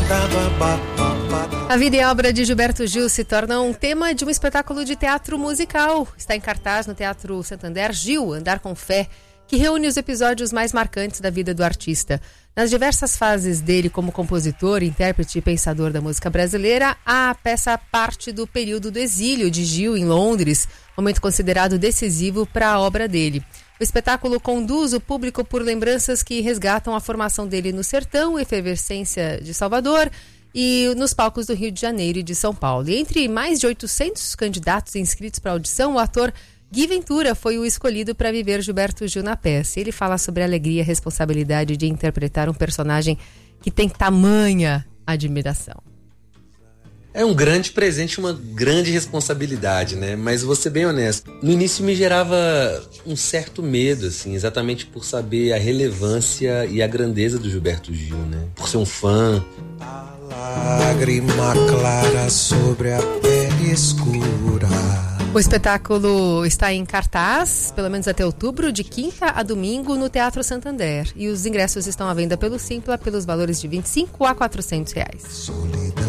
A vida e a obra de Gilberto Gil se tornam um tema de um espetáculo de teatro musical. Está em cartaz no Teatro Santander Gil, Andar com Fé, que reúne os episódios mais marcantes da vida do artista. Nas diversas fases dele como compositor, intérprete e pensador da música brasileira, a peça parte do período do exílio de Gil em Londres, momento considerado decisivo para a obra dele. O espetáculo conduz o público por lembranças que resgatam a formação dele no sertão, efervescência de Salvador e nos palcos do Rio de Janeiro e de São Paulo. E entre mais de 800 candidatos inscritos para a audição, o ator Gui Ventura foi o escolhido para viver Gilberto Gil na peça. Ele fala sobre a alegria e a responsabilidade de interpretar um personagem que tem tamanha admiração. É um grande presente, uma grande responsabilidade, né? Mas vou ser bem honesto. No início me gerava um certo medo, assim, exatamente por saber a relevância e a grandeza do Gilberto Gil, né? Por ser um fã. A lágrima clara sobre a pele escura. O espetáculo está em cartaz, pelo menos até outubro, de quinta a domingo, no Teatro Santander. E os ingressos estão à venda pelo Simpla pelos valores de R$ 25 a R$ 400.